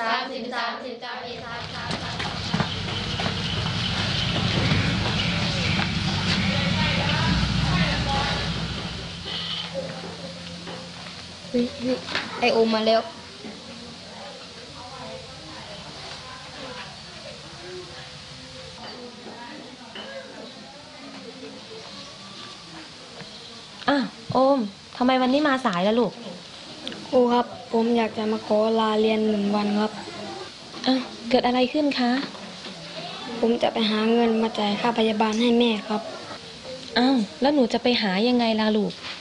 30 เมษายนไอโอมมาแล้วโอมทำไมวันนี้มาสายล่ะลูกครูครับผมอยากจะมาขอลาเรียน1 วันครับเกิดอะไรขึ้นคะผมจะไปหาเงินมาจ่ายค่าพยาบาลให้แม่ครับแล้วหนูจะไปหายังไงล่ะลูก